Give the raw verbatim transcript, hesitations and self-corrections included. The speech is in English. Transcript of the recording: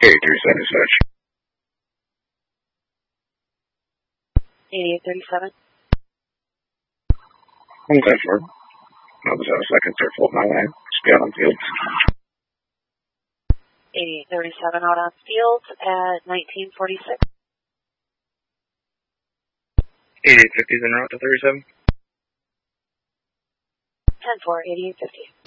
eighty-three seventy such. eighty-eight thirty-seven. one ten four. I was out second, third, full my line. Just got on field. eighty-eight thirty-seven out on field at nineteen forty-six. eighty-eight fifty is en route to thirty-seven. ten four, eighty-eight fifty.